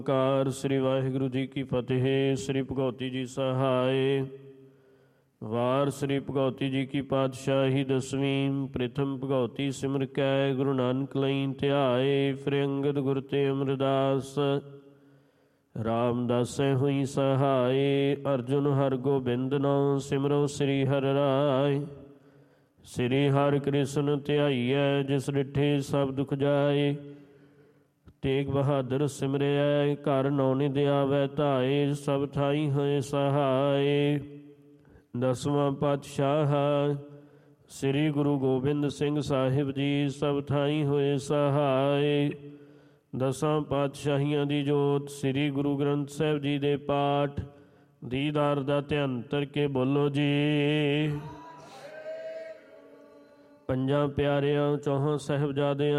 ਕਾਰ ਸ੍ਰੀ ਵਾਹਿਗੁਰੂ ਜੀ ਕੀ ਫਤਿਹ। ਸ੍ਰੀ ਭਗਉਤੀ ਜੀ ਸਹਾਇ। ਵਾਰ ਸ੍ਰੀ ਭਗਉਤੀ ਜੀ ਕੀ ਪਾਤਸ਼ਾਹੀ ਦਸਵੀਂ। ਪ੍ਰਥਮ ਭਗਉਤੀ ਸਿਮਰ ਕੈ ਗੁਰੂ ਨਾਨਕ ਲਈ ਧਿਆਏ। ਫਿਰ ਅੰਗਦ ਗੁਰ ਤੇ ਅਮਰਦਾਸ ਰਾਮਦਾਸੈ ਹੋਈ ਸਹਾਇ। ਅਰਜੁਨ ਹਰਿ ਗੋਬਿੰਦ ਨਾਉ ਸਿਮਰੋ ਸ੍ਰੀ ਹਰਿ ਰਾਇ। ਸ੍ਰੀ ਹਰਿ ਕ੍ਰਿਸ਼ਨ ਧਿਆਈਐ ਜਿਸ ਡਿਠੇ ਸਭ ਦੁਖ ਜਾਏ। ਤੇਗ ਬਹਾਦਰ ਸਿਮਰਿਐ ਘਰ ਨੌ ਨਿਧ ਆਵੈ ਧਾਏ। ਸਭ ਥਾਈ ਹੋਏ ਸਹਾਇ। ਦਸਵਾਂ ਪਾਤਸ਼ਾਹ ਸ੍ਰੀ ਗੁਰੂ ਗੋਬਿੰਦ ਸਿੰਘ ਸਾਹਿਬ ਜੀ ਸਭ ਥਾਈ ਹੋਏ ਸਹਾਇ। ਦਸਾਂ ਪਾਤਸ਼ਾਹੀਆਂ ਦੀ ਜੋਤ ਸ੍ਰੀ ਗੁਰੂ ਗ੍ਰੰਥ ਸਾਹਿਬ ਜੀ ਦੇ ਪਾਠ ਦੀਦਾਰ ਦਾ ਧਿਆਨ ਧਰ ਕੇ ਬੋਲੋ ਜੀ। ਪੰਜਾਂ ਪਿਆਰਿਆਂ ਚੌਹਾਂ ਸਾਹਿਬਜ਼ਾਦਿਆਂ